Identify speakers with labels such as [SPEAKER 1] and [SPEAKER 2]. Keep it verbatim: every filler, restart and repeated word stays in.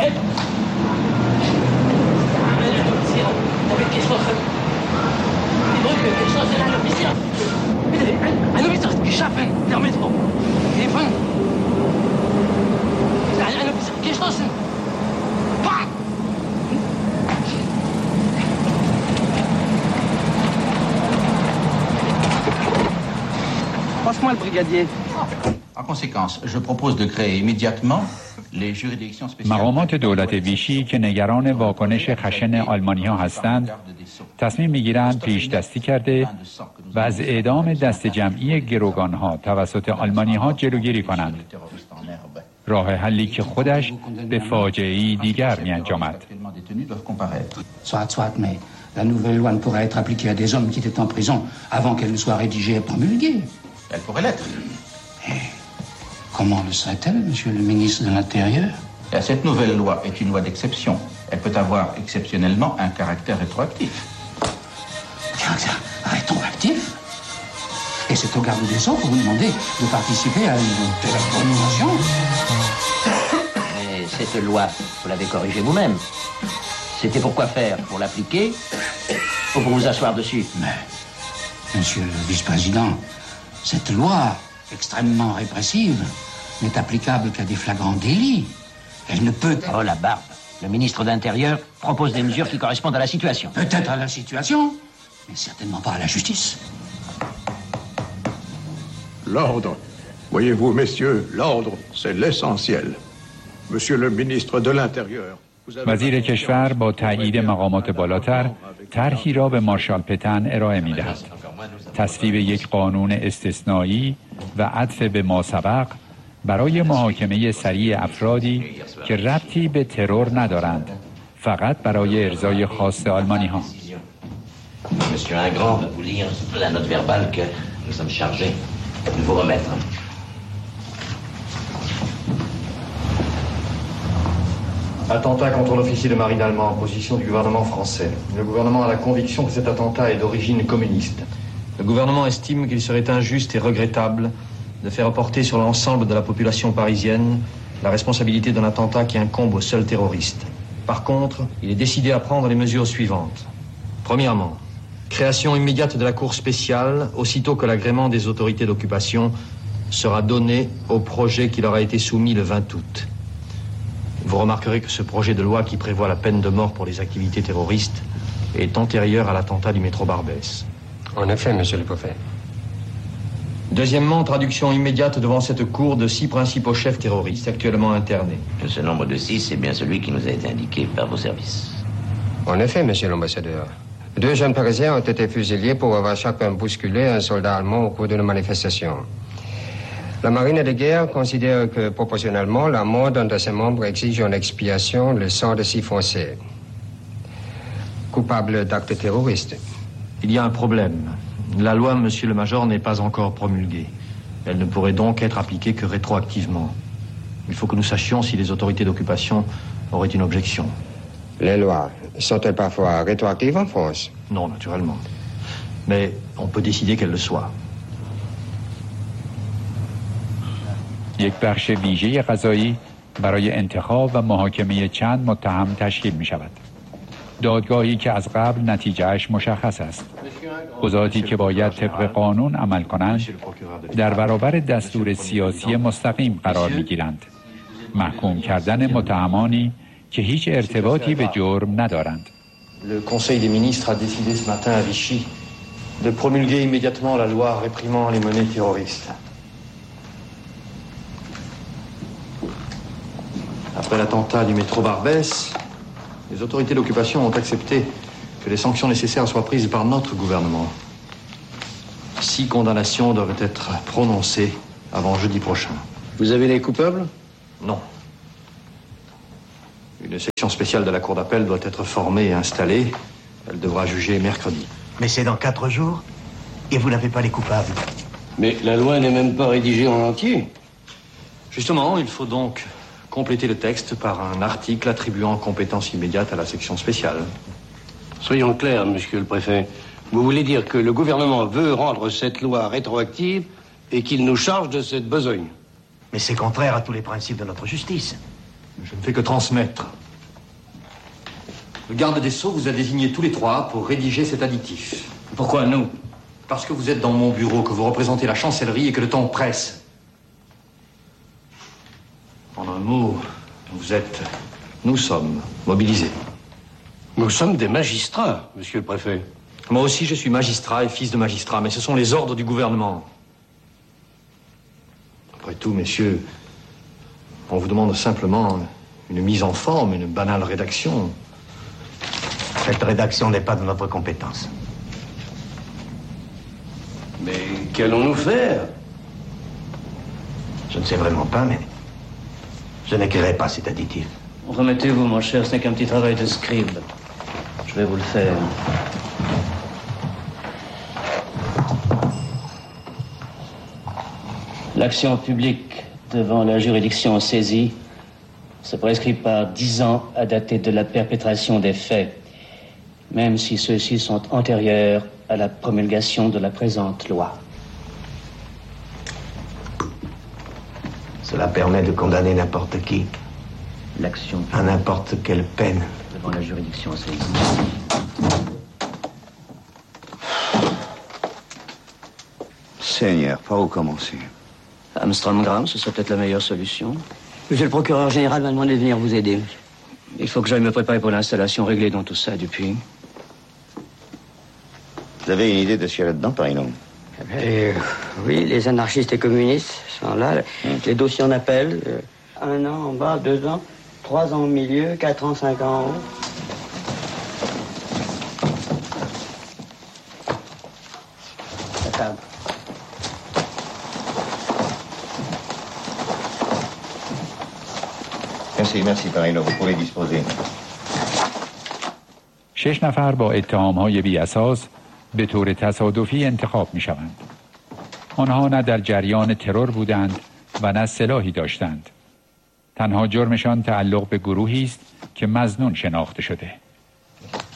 [SPEAKER 1] Passe-moi le brigadier.
[SPEAKER 2] En conséquence, je propose de créer immédiatement les juridictions spéciales.
[SPEAKER 3] مقامات دولت ویشی که نگران واکنش خشن آلمانی‌ها هستند، تصمیم می‌گیرند پیش دستی کرده و از اعدام دست جمعی گروگان‌ها توسط آلمانی‌ها جلوگیری کنند. راه حلی که خودش به فاجعه‌ای دیگر می‌انجامد.
[SPEAKER 4] Soit, soit, mais la nouvelle loi ne pourrait être appliquée à des hommes qui étaient en prison avant qu'elle ne soit rédigée et promulguée.
[SPEAKER 2] Elle pourrait l'être.
[SPEAKER 4] Et comment le serait-elle, monsieur le ministre de l'Intérieur?
[SPEAKER 2] Cette nouvelle loi est une loi d'exception. Elle peut avoir exceptionnellement un caractère rétroactif.
[SPEAKER 4] Caractère rétroactif? Et c'est au garde des Sceaux pour vous demander de participer à une telle abomination?
[SPEAKER 5] Mais cette loi, vous l'avez corrigée vous-même. C'était pour quoi faire? Pour l'appliquer ou pour vous asseoir dessus?
[SPEAKER 4] Mais, monsieur le vice-président, cette loi extrêmement répressive n'est applicable qu'à des flagrants délits. Elle ne peut...
[SPEAKER 5] Oh, la barbe. Le ministre de l'Intérieur propose des mesures qui correspondent à la situation.
[SPEAKER 4] Peut-être à la situation, mais certainement pas à la justice.
[SPEAKER 6] L'ordre. Voyez-vous, messieurs, l'ordre, c'est l'essentiel. Monsieur le ministre de l'Intérieur.
[SPEAKER 3] وزیر کشور با تایید مقامات بالاتر طرحی را به مارشال پتن ارائه می‌دهد. تصویب یک قانون استثنایی و عطف به ماسبق برای محاکمه سریع افرادی که ربطی به ترور ندارند، فقط برای ارضای خواست آلمانی‌ها.
[SPEAKER 5] Monsieur Ingrand va vous lire la note verbale que nous sommes chargés de vous remettre.
[SPEAKER 7] Attentat contre l'officier de marine allemand en position du gouvernement français. Le gouvernement a la conviction que cet attentat est d'origine communiste. Le gouvernement estime qu'il serait injuste et regrettable de faire porter sur l'ensemble de la population parisienne la responsabilité d'un attentat qui incombe aux seuls terroristes. Par contre, il est décidé à prendre les mesures suivantes. Premièrement, création immédiate de la cour spéciale aussitôt que l'agrément des autorités d'occupation sera donné au projet qui leur a été soumis le vingt août. Vous remarquerez que ce projet de loi qui prévoit la peine de mort pour les activités terroristes est antérieur à l'attentat du métro Barbès.
[SPEAKER 8] En effet, monsieur le préfet.
[SPEAKER 7] Deuxièmement, traduction immédiate devant cette cour de six principaux chefs terroristes actuellement internés.
[SPEAKER 5] Ce nombre de six, c'est bien celui qui nous a été indiqué par vos services.
[SPEAKER 8] En effet, monsieur l'ambassadeur. Deux jeunes Parisiens ont été fusillés pour avoir chacun bousculé un soldat allemand au cours d'une manifestation. La marine de guerre considère que, proportionnellement, la mort d'un de ses membres exige en expiation le sang de six Français, coupables d'actes terroristes.
[SPEAKER 7] Il y a un problème. La loi, monsieur le major, n'est pas encore promulguée. Elle ne pourrait donc être appliquée que rétroactivement. Il faut que nous sachions si les autorités d'occupation auraient une objection.
[SPEAKER 8] Les lois sont-elles parfois rétroactives en France?
[SPEAKER 7] Non, naturellement. Mais on peut décider qu'elles le soient.
[SPEAKER 3] یک بخش ویژه قضایی برای انتخاب و محاکمه چند متهم تشکیل می شود. دادگاهی که از قبل نتیجهش مشخص است. قضاتی که باید طبق قانون عمل کنند در برابر دستور سیاسی مستقیم قرار می گیرند. محکوم کردن متهمانی که هیچ ارتباطی به جرم ندارند.
[SPEAKER 7] Le Conseil des ministres a décidé ce matin à Vichy de promulguer immédiatement la loi réprimant les menées terroristes. Après l'attentat du métro Barbès, les autorités d'occupation ont accepté que les sanctions nécessaires soient prises par notre gouvernement. Six condamnations doivent être prononcées avant jeudi prochain.
[SPEAKER 9] Vous avez les coupables?
[SPEAKER 7] Non. Une section spéciale de la Cour d'appel doit être formée et installée. Elle devra juger mercredi.
[SPEAKER 9] Mais c'est dans quatre jours et vous n'avez pas les coupables.
[SPEAKER 10] Mais la loi n'est même pas rédigée en entier.
[SPEAKER 7] Justement, il faut donc compléter le texte par un article attribuant compétence immédiate à la section spéciale.
[SPEAKER 10] Soyons clairs, monsieur le préfet. Vous voulez dire que le gouvernement veut rendre cette loi rétroactive et qu'il nous charge de cette besogne?
[SPEAKER 9] Mais c'est contraire à tous les principes de notre justice.
[SPEAKER 7] Je ne fais que transmettre Le garde des Sceaux vous a désignés tous les trois pour rédiger cet additif.
[SPEAKER 5] Pourquoi nous?
[SPEAKER 7] Parce que vous êtes dans mon bureau, que vous représentez la chancellerie et que le temps presse. En un mot, vous êtes... Nous sommes mobilisés.
[SPEAKER 10] Nous sommes des magistrats, monsieur le préfet.
[SPEAKER 7] Moi aussi, je suis magistrat et fils de magistrat, mais ce sont les ordres du gouvernement. Après tout, messieurs, on vous demande simplement une mise en forme, une banale rédaction.
[SPEAKER 9] Cette rédaction n'est pas de notre compétence.
[SPEAKER 10] Mais qu'allons-nous faire?
[SPEAKER 9] Je ne sais vraiment pas, mais je n'écrirai pas cet additif.
[SPEAKER 5] Remettez-vous, mon cher, ce n'est qu'un petit travail de scribe. Je vais vous le faire. L'action publique devant la juridiction saisie se prescrit par dix ans à dater de la perpétration des faits, même si ceux-ci sont antérieurs à la promulgation de la présente loi.
[SPEAKER 9] Cela permet de condamner n'importe qui.
[SPEAKER 5] L'action
[SPEAKER 9] à n'importe quelle peine.
[SPEAKER 5] Devant la juridiction saisie.
[SPEAKER 11] Seigneur, par où commencer?
[SPEAKER 5] Amsterdam, ce serait peut-être la meilleure solution. Monsieur le procureur général m'a demandé de venir vous aider. Il faut que j'aille me préparer pour l'installation réglée dans tout ça depuis.
[SPEAKER 11] Vous avez une idée de ce qu'il y a là-dedans, Parino?
[SPEAKER 12] Euh, oui, les anarchistes et communistes sont là. Hum. Les dossiers en appel. Euh, un an en bas, deux ans, trois ans au milieu, quatre ans, cinq ans en haut. La table.
[SPEAKER 11] Merci, merci, Parino. Vous pouvez disposer.
[SPEAKER 3] شش نفر با اتهام‌های بی اساس به طور تصادفی انتخاب می شوند. آنها نه در جریان ترور بودند و نه سلاحی داشتند. تنها جرمشان تعلق به گروهی است که مظنون شناخته شده.